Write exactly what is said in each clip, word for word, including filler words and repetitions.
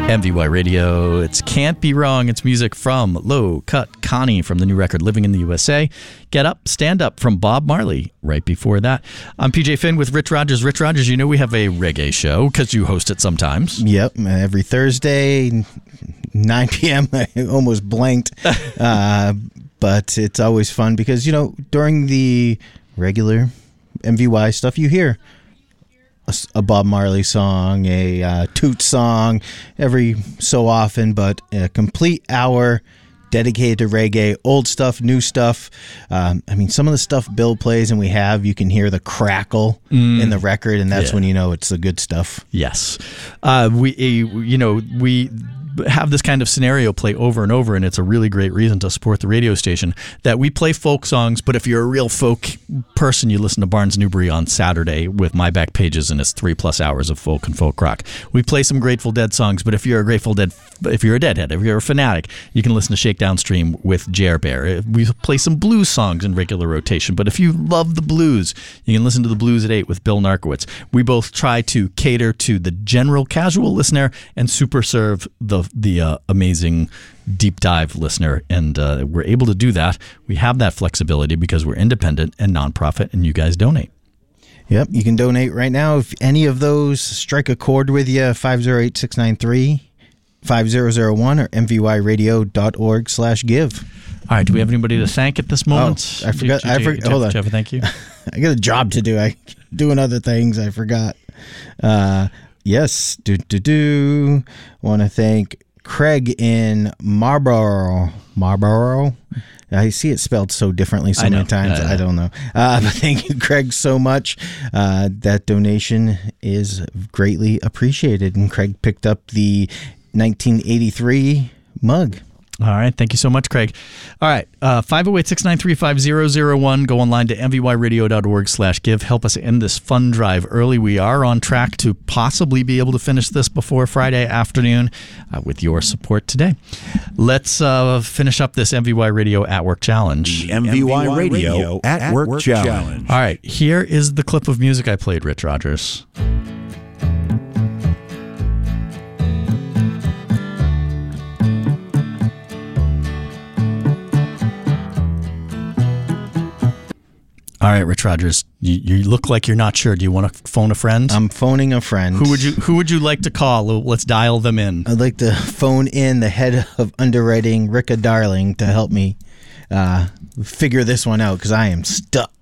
M V Y Radio. It's Can't Be Wrong. It's music from Low Cut Connie from the new record Living in the U S A. Get Up, Stand Up from Bob Marley right before that. I'm P J Finn with Rich Rogers. Rich Rogers, you know we have a reggae show because you host it sometimes. Yep, every Thursday, nine p.m. I almost blanked. uh, but it's always fun because, you know, during the regular M V Y stuff, you hear a, a Bob Marley song, a uh, Toot song every so often, but a complete hour dedicated to reggae, old stuff, new stuff. Um, I mean, some of the stuff Bill plays and we have, you can hear the crackle mm. in the record, and that's yeah. when you know it's the good stuff. Yes. Uh, we, you know, we have this kind of scenario play over and over, and it's a really great reason to support the radio station, that we play folk songs, but if you're a real folk person, you listen to Barnes Newbury on Saturday with My Back Pages, and it's three plus hours of folk and folk rock. We play some Grateful Dead songs, but if you're a Grateful Dead, if you're a Deadhead, if you're a fanatic, you can listen to Shakedown Stream with Jer Bear. We play some blues songs in regular rotation, but if you love the blues, you can listen to the Blues at eight with Bill Narkowitz. We both try to cater to the general casual listener and super serve the the uh, amazing deep dive listener, and uh, we're able to do that. We have that flexibility because we're independent and nonprofit, and you guys donate. Yep, you can donate right now. If any of those strike a chord with you, five oh eight, six nine three, five oh oh one or m v y radio dot org slash give. All right, do we have anybody to thank at this moment? Oh, I forgot. I forgot. Hold on. Jeff, thank you. I got a job to do. I doing other things. I forgot. Uh, yes, do do do. Want to thank Craig in Marlborough. Marlborough. I see it spelled so differently so many times. I, I don't know. Uh, but thank you, Craig, so much. Uh, that donation is greatly appreciated. And Craig picked up the nineteen eighty-three mug. All right. Thank you so much, Craig. All right. Uh, five oh eight, six nine three, five oh oh one. Go online to m v y radio dot org slash give. Help us end this fun drive early. We are on track to possibly be able to finish this before Friday afternoon uh, with your support today. Let's uh, finish up this M V Y Radio at Work Challenge. The M V Y Radio at Work, Work Challenge. Challenge. All right. Here is the clip of music I played, Rich Rogers. All right, Rich Rogers, you, you look like you're not sure. Do you want to phone a friend? I'm phoning a friend. Who would you Who would you like to call? Let's dial them in. I'd like to phone in the head of underwriting, Ricka Darling, to help me uh, figure this one out because I am stuck.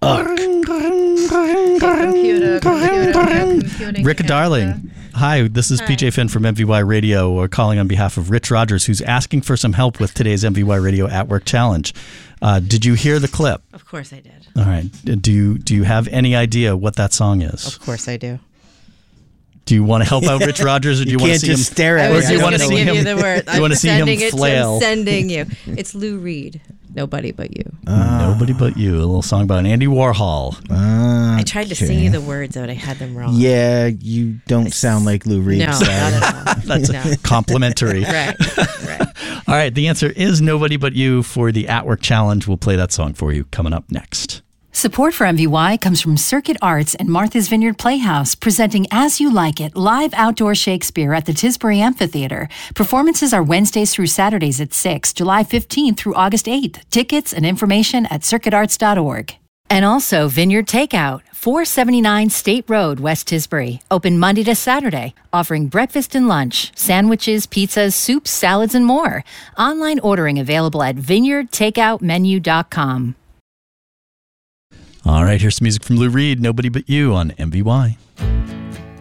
Computer, computer, Ricka Darling. Hi, this is Hi. P J Finn from M V Y Radio. We're calling on behalf of Rich Rogers, who's asking for some help with today's M V Y Radio at Work Challenge. Uh, did you hear the clip? Of course I did. All right. Do you do you have any idea what that song is? Of course I do. Do you want to help out Rich Rogers, or do you, you want to see him stare at I was or do you want to give see him? You the word. Do you want to see him flail? I'm sending you. It's Lou Reed. Nobody But You. Uh, Nobody But You. A little song about Andy Warhol. Uh, I tried to okay. sing you the words, but I had them wrong. Yeah, you don't sound like Lou Reed. No, sorry. not at all. That's no. complimentary. Right, right. All right, the answer is Nobody But You for the At Work Challenge. We'll play that song for you coming up next. Support for M V Y comes from Circuit Arts and Martha's Vineyard Playhouse, presenting As You Like It, live outdoor Shakespeare at the Tisbury Amphitheater. Performances are Wednesdays through Saturdays at six, July fifteenth through August eighth. Tickets and information at circuit arts dot org. And also Vineyard Takeout, four seventy-nine State Road, West Tisbury. Open Monday to Saturday, offering breakfast and lunch, sandwiches, pizzas, soups, salads, and more. Online ordering available at vineyard takeout menu dot com. All right, here's some music from Lou Reed, Nobody But You on M V Y.